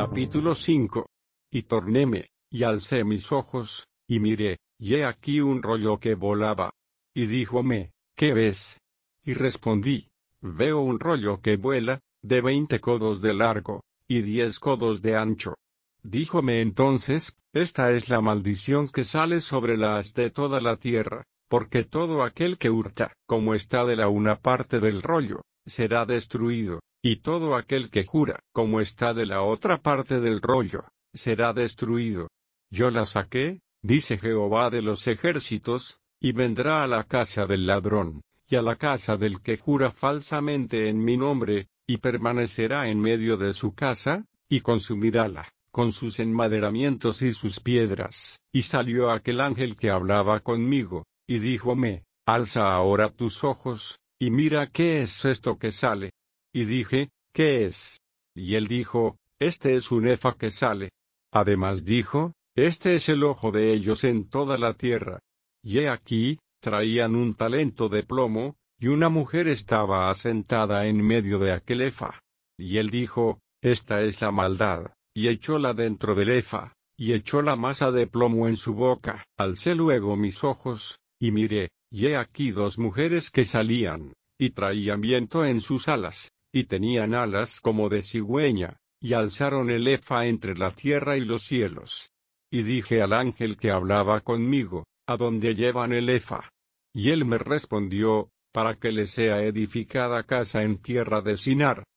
Capítulo 5. Y tornéme, y alcé mis ojos, y miré, y he aquí un rollo que volaba. Y díjome, ¿qué ves? Y respondí, veo un rollo que vuela, de 20 codos de largo, y 10 codos de ancho. Díjome entonces, esta es la maldición que sale sobre la haz de toda la tierra, porque todo aquel que hurta, como está de la una parte del rollo, será destruido, y todo aquel que jura, como está de la otra parte del rollo, será destruido. Yo la saqué, dice Jehová de los ejércitos, y vendrá a la casa del ladrón, y a la casa del que jura falsamente en mi nombre, y permanecerá en medio de su casa, y consumirála, con sus enmaderamientos y sus piedras. Y salió aquel ángel que hablaba conmigo, y díjome, alza ahora tus ojos, y mira qué es esto que sale. Y dije, ¿qué es? Y él dijo, este es un efa que sale. Además dijo, este es el ojo de ellos en toda la tierra. Y he aquí, traían un talento de plomo, y una mujer estaba asentada en medio de aquel efa. Y él dijo, esta es la maldad, y echóla dentro del efa, y echó la masa de plomo en su boca. Alcé luego mis ojos, y miré, y he aquí dos mujeres que salían, y traían viento en sus alas, y tenían alas como de cigüeña, y alzaron el efa entre la tierra y los cielos. Y dije al ángel que hablaba conmigo, ¿a dónde llevan el efa? Y él me respondió, para que le sea edificada casa en tierra de Sinar,